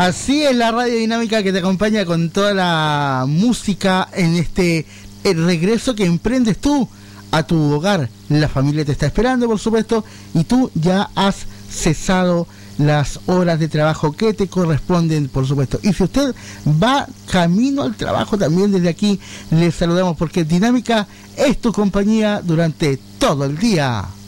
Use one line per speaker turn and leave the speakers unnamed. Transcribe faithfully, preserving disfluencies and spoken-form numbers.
Así es la radio dinámica que te acompaña con toda la música en este el regreso que emprendes tú a tu hogar. La familia te está esperando, por supuesto, y tú ya has cesado las horas de trabajo que te corresponden, por supuesto. Y si usted va camino al trabajo, también desde aquí le saludamos, porque Dinámica es tu compañía durante todo el día.